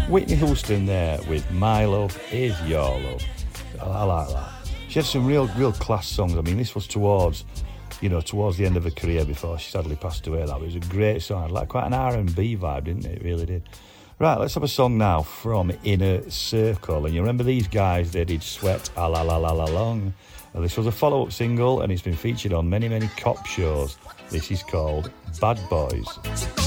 Whitney Houston there with My Love Is Your Love. I like that. She had some real class songs. I mean, this was towards the end of her career before she sadly passed away. That was a great song. It had quite an R&B vibe, didn't it? It really did. Right, let's have a song now from Inner Circle. And you remember these guys? They did Sweat A La La La La Long. And this was a follow-up single, and it's been featured on many, many cop shows. This is called Bad Boys.